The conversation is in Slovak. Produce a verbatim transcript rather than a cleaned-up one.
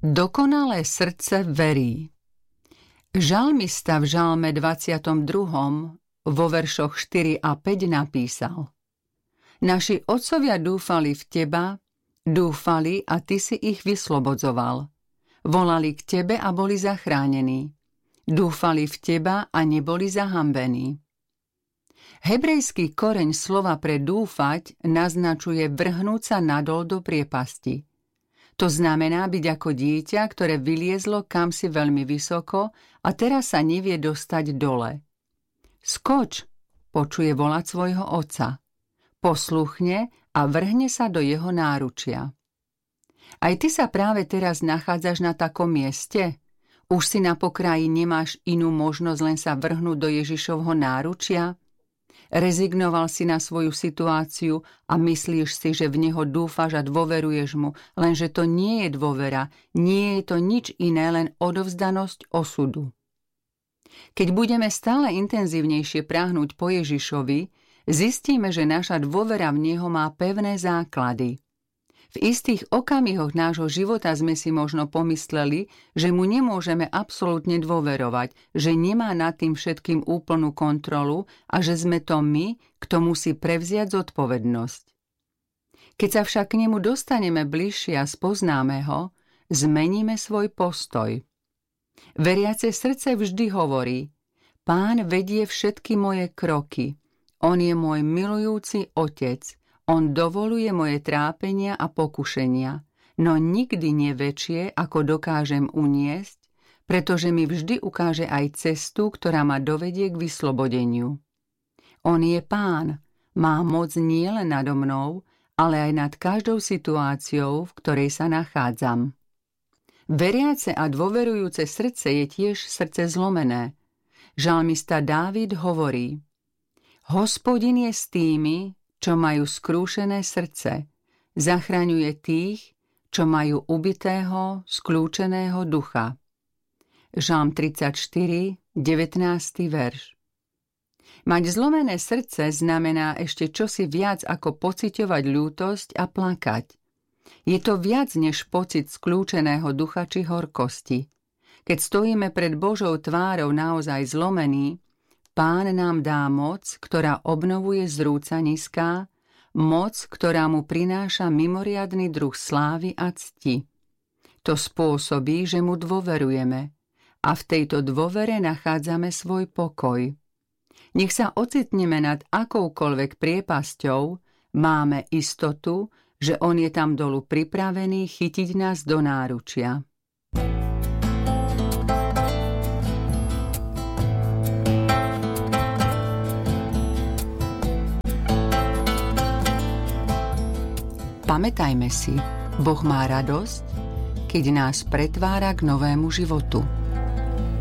Dokonalé srdce verí. Žalmista v žalme dvadsiatom druhom vo veršoch štyri a päť napísal: Naši otcovia dúfali v teba, dúfali a ty si ich vyslobodzoval. Volali k tebe a boli zachránení. Dúfali v teba a neboli zahambení. Hebrejský koreň slova pre dúfať naznačuje vrhnúť sa nadol do priepasti. To znamená byť ako dieťa, ktoré vyliezlo kamsi veľmi vysoko a teraz sa nevie dostať dole. Skoč, počuje volať svojho otca. Posluchne a vrhne sa do jeho náručia. Aj ty sa práve teraz nachádzaš na takom mieste? Už si na pokraji, nemáš inú možnosť len sa vrhnúť do Ježišovho náručia? Rezignoval si na svoju situáciu a myslíš si, že v neho dúfaš a dôveruješ mu, lenže to nie je dôvera, nie je to nič iné, len odovzdanosť osudu. Keď budeme stále intenzívnejšie práhnuť po Ježišovi, zistíme, že naša dôvera v neho má pevné základy. V istých okamihoch nášho života sme si možno pomysleli, že mu nemôžeme absolútne dôverovať, že nemá nad tým všetkým úplnú kontrolu a že sme to my, kto musí prevziať zodpovednosť. Keď sa však k nemu dostaneme bližšie a spoznáme ho, zmeníme svoj postoj. Veriace srdce vždy hovorí: Pán vedie všetky moje kroky, on je môj milujúci otec, on dovoluje moje trápenia a pokušenia, no nikdy nie väčšie, ako dokážem uniesť, pretože mi vždy ukáže aj cestu, ktorá ma dovedie k vyslobodeniu. On je Pán, má moc nie len nado mnou, ale aj nad každou situáciou, v ktorej sa nachádzam. Veriace a dôverujúce srdce je tiež srdce zlomené. Žalmista Dávid hovorí: Hospodin je s tými, čo majú skrúšené srdce, zachraňuje tých, čo majú ubitého, skľúčeného ducha. Žalm tridsaťštyri, devätnásty verš. Mať zlomené srdce znamená ešte čosi viac ako pociťovať ľútosť a plakať. Je to viac než pocit skľúčeného ducha či horkosti. Keď stojíme pred Božou tvárou naozaj zlomený, Pán nám dá moc, ktorá obnovuje zrúcaniská, moc, ktorá mu prináša mimoriadny druh slávy a cti. To spôsobí, že mu dôverujeme a v tejto dôvere nachádzame svoj pokoj. Nech sa ocitneme nad akoukoľvek priepasťou, máme istotu, že on je tam dolu pripravený chytiť nás do náručia. Pamätajme si, Boh má radosť, keď nás pretvára k novému životu.